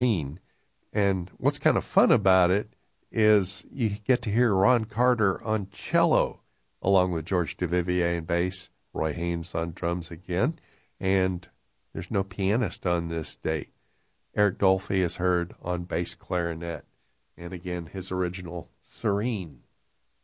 And what's kind of fun about it is you get to hear Ron Carter on cello, along with George Duvivier on bass, Roy Haynes on drums again, and there's no pianist on this date. Eric Dolphy is heard on bass clarinet, and again, his original Serene.